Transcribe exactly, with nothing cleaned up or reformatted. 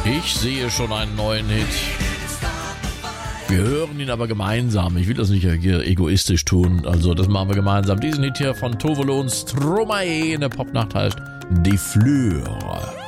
Ich sehe schon einen neuen Hit. Wir hören ihn aber gemeinsam. Ich will das nicht hier egoistisch tun. Also das machen wir gemeinsam. Diesen Hit hier von Tove Lo und Stromae in der Popnacht heißt Die Fleur.